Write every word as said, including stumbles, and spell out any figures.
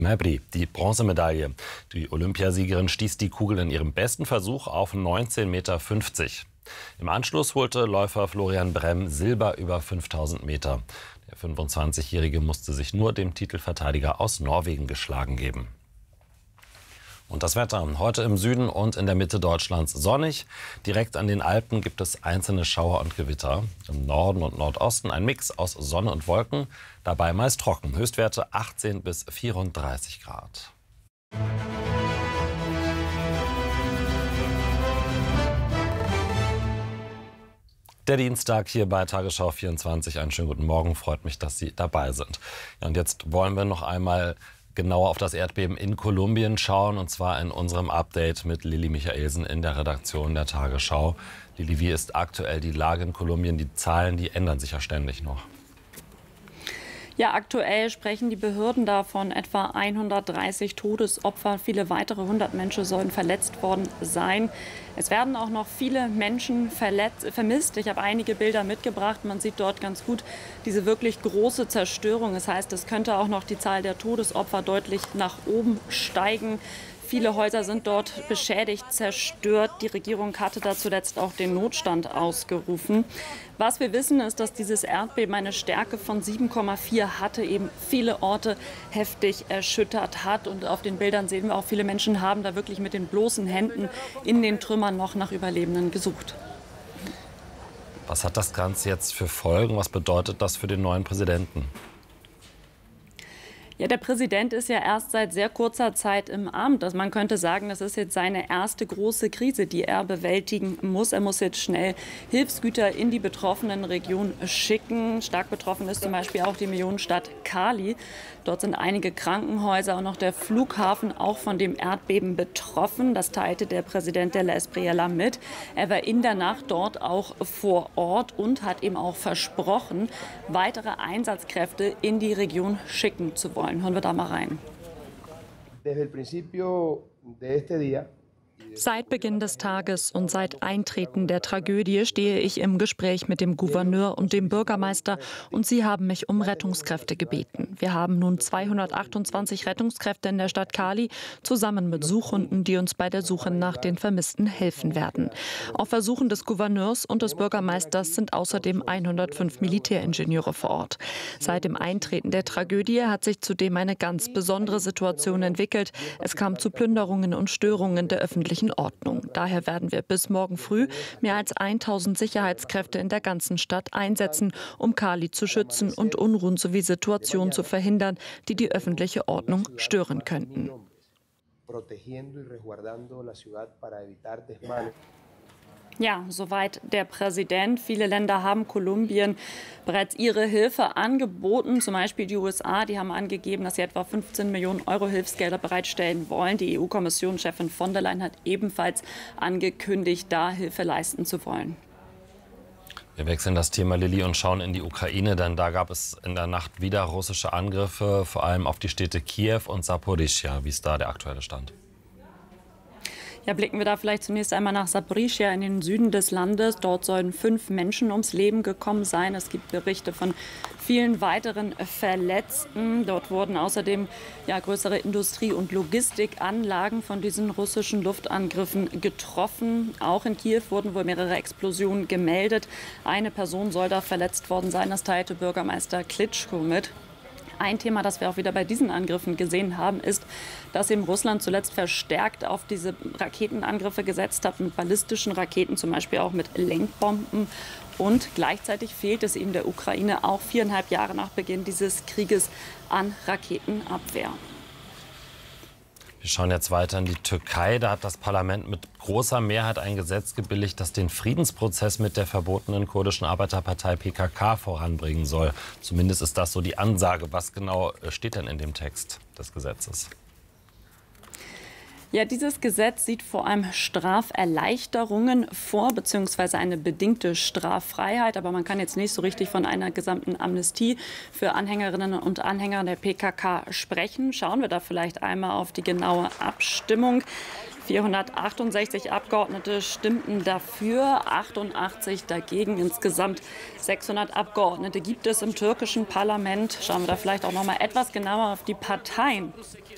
Mabry, die Bronzemedaille. Die Olympiasiegerin stieß die Kugel in ihrem besten Versuch auf neunzehn Meter fünfzig. Im Anschluss holte Läufer Florian Brem Silber über fünftausend Meter. Der fünfundzwanzigjährige musste sich nur dem Titelverteidiger aus Norwegen geschlagen geben. Und das Wetter. Heute im Süden und in der Mitte Deutschlands sonnig. Direkt an den Alpen gibt es einzelne Schauer und Gewitter. Im Norden und Nordosten ein Mix aus Sonne und Wolken. Dabei meist trocken. Höchstwerte achtzehn bis vierunddreißig Grad. Der Dienstag hier bei Tagesschau vierundzwanzig. Einen schönen guten Morgen. Freut mich, dass Sie dabei sind. Ja, und jetzt wollen wir noch einmal genauer auf das Erdbeben in Kolumbien schauen, und zwar in unserem Update mit Lilly Michaelsen in der Redaktion der Tagesschau. Lilly, wie ist aktuell die Lage in Kolumbien? Die Zahlen, die ändern sich ja ständig noch. Ja, aktuell sprechen die Behörden davon etwa hundertdreißig Todesopfer. Viele weitere hundert Menschen sollen verletzt worden sein. Es werden auch noch viele Menschen verletzt, vermisst. Ich habe einige Bilder mitgebracht. Man sieht dort ganz gut diese wirklich große Zerstörung. Das heißt, es könnte auch noch die Zahl der Todesopfer deutlich nach oben steigen. Viele Häuser sind dort beschädigt, zerstört. Die Regierung hatte da zuletzt auch den Notstand ausgerufen. Was wir wissen, ist, dass dieses Erdbeben eine Stärke von sieben Komma vier hatte, eben viele Orte heftig erschüttert hat. Und auf den Bildern sehen wir auch, viele Menschen haben da wirklich mit den bloßen Händen in den Trümmern noch nach Überlebenden gesucht. Was hat das Ganze jetzt für Folgen? Was bedeutet das für den neuen Präsidenten? Ja, der Präsident ist ja erst seit sehr kurzer Zeit im Amt. Also man könnte sagen, das ist jetzt seine erste große Krise, die er bewältigen muss. Er muss jetzt schnell Hilfsgüter in die betroffenen Regionen schicken. Stark betroffen ist zum Beispiel auch die Millionenstadt Cali. Dort sind einige Krankenhäuser und auch der Flughafen auch von dem Erdbeben betroffen. Das teilte der Präsident de la Espriella mit. Er war in der Nacht dort auch vor Ort und hat eben auch versprochen, weitere Einsatzkräfte in die Region schicken zu wollen. Hören wir da mal rein. Seit Beginn des Tages und seit Eintreten der Tragödie stehe ich im Gespräch mit dem Gouverneur und dem Bürgermeister, und sie haben mich um Rettungskräfte gebeten. Wir haben nun zweihundertachtundzwanzig Rettungskräfte in der Stadt Cali, zusammen mit Suchhunden, die uns bei der Suche nach den Vermissten helfen werden. Auf Ersuchen des Gouverneurs und des Bürgermeisters sind außerdem hundertfünf Militäringenieure vor Ort. Seit dem Eintreten der Tragödie hat sich zudem eine ganz besondere Situation entwickelt. Es kam zu Plünderungen und Störungen der öffentlichen Ordnung. Daher werden wir bis morgen früh mehr als tausend Sicherheitskräfte in der ganzen Stadt einsetzen, um Cali zu schützen und Unruhen sowie Situationen zu verhindern, die die öffentliche Ordnung stören könnten. Ja, soweit der Präsident. Viele Länder haben Kolumbien bereits ihre Hilfe angeboten. Zum Beispiel die U S A, die haben angegeben, dass sie etwa fünfzehn Millionen Euro Hilfsgelder bereitstellen wollen. Die E U-Kommissionschefin von der Leyen hat ebenfalls angekündigt, da Hilfe leisten zu wollen. Wir wechseln das Thema, Lilly, und schauen in die Ukraine, denn da gab es in der Nacht wieder russische Angriffe, vor allem auf die Städte Kiew und Saporischschja. Wie ist da der aktuelle Stand? Ja, blicken wir da vielleicht zunächst einmal nach Saporischschja in den Süden des Landes. Dort sollen fünf Menschen ums Leben gekommen sein. Es gibt Berichte von vielen weiteren Verletzten. Dort wurden außerdem ja, größere Industrie- und Logistikanlagen von diesen russischen Luftangriffen getroffen. Auch in Kiew wurden wohl mehrere Explosionen gemeldet. Eine Person soll da verletzt worden sein. Das teilte Bürgermeister Klitschko mit. Ein Thema, das wir auch wieder bei diesen Angriffen gesehen haben, ist, dass eben Russland zuletzt verstärkt auf diese Raketenangriffe gesetzt hat, mit ballistischen Raketen, zum Beispiel auch mit Lenkbomben. Und gleichzeitig fehlt es eben der Ukraine auch viereinhalb Jahre nach Beginn dieses Krieges an Raketenabwehr. Wir schauen jetzt weiter in die Türkei. Da hat das Parlament mit großer Mehrheit ein Gesetz gebilligt, das den Friedensprozess mit der verbotenen kurdischen Arbeiterpartei P K K voranbringen soll. Zumindest ist das so die Ansage. Was genau steht denn in dem Text des Gesetzes? Ja, dieses Gesetz sieht vor allem Straferleichterungen vor, beziehungsweise eine bedingte Straffreiheit. Aber man kann jetzt nicht so richtig von einer gesamten Amnestie für Anhängerinnen und Anhänger der P K K sprechen. Schauen wir da vielleicht einmal auf die genaue Abstimmung. vierhundertachtundsechzig Abgeordnete stimmten dafür, achtundachtzig dagegen. Insgesamt sechshundert Abgeordnete gibt es im türkischen Parlament. Schauen wir da vielleicht auch noch mal etwas genauer auf die Parteien.